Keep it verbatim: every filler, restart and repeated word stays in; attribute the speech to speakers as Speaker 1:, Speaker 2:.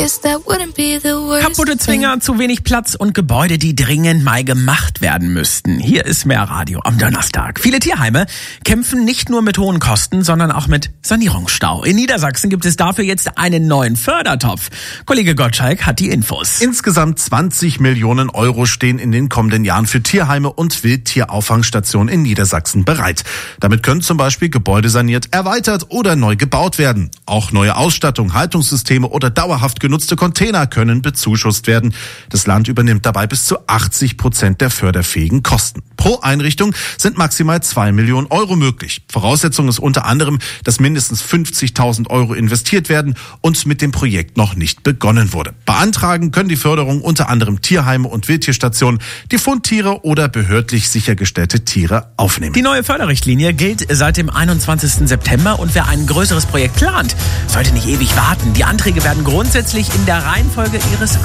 Speaker 1: Kaputte Zwinger, zu wenig Platz und Gebäude, die dringend mal gemacht werden müssten. Hier ist mehr Radio am Donnerstag. Viele Tierheime kämpfen nicht nur mit hohen Kosten, sondern auch mit Sanierungsstau. In Niedersachsen gibt es dafür jetzt einen neuen Fördertopf. Kollege Gottschalk hat die Infos.
Speaker 2: Insgesamt zwanzig Millionen Euro stehen in den kommenden Jahren für Tierheime und Wildtierauffangstationen in Niedersachsen bereit. Damit können zum Beispiel Gebäude saniert, erweitert oder neu gebaut werden. Auch neue Ausstattung, Haltungssysteme oder dauerhaft genutzte Container können bezuschusst werden. Das Land übernimmt dabei bis zu achtzig Prozent der förderfähigen Kosten. Pro Einrichtung sind maximal zwei Millionen Euro möglich. Voraussetzung ist unter anderem, dass mindestens fünfzigtausend Euro investiert werden und mit dem Projekt noch nicht begonnen wurde. Beantragen können die Förderung unter anderem Tierheime und Wildtierstationen, die Fundtiere oder behördlich sichergestellte Tiere aufnehmen.
Speaker 1: Die neue Förderrichtlinie gilt seit dem einundzwanzigsten September und wer ein größeres Projekt plant, sollte nicht ewig warten. Die Anträge werden grundsätzlich in der Reihenfolge ihres